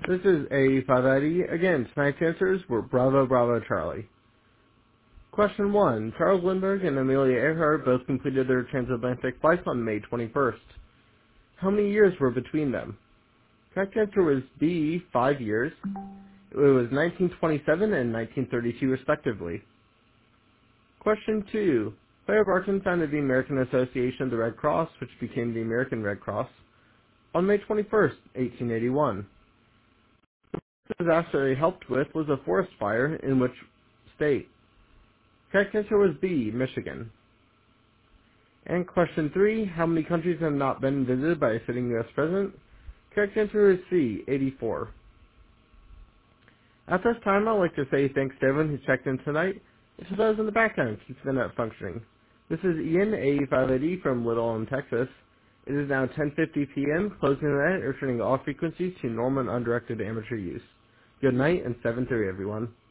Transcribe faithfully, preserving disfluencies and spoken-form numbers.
This is A five I D. Again, tonight's answers were Bravo, Bravo, Charlie. Question one. Charles Lindbergh and Amelia Earhart both completed their transatlantic flights on May twenty-first. How many years were between them? Correct answer was B, five years. It was nineteen twenty-seven and nineteen thirty-two respectively. Question two. Clara Barton founded the American Association of the Red Cross, which became the American Red Cross, on May twenty-first, eighteen eighty-one. The disaster they helped with was a forest fire in which state? Correct answer was B, Michigan. And question three, how many countries have not been visited by a sitting U S president? Correct answer is C, eighty-four. At this time, I'd like to say thanks to everyone who checked in tonight, and to those in the background keeping the net functioning. This is Ian, A five I D from Little Elm, Texas. It is now ten fifty p.m., closing the net and returning all frequencies to normal and undirected amateur use. Good night and seven three, everyone.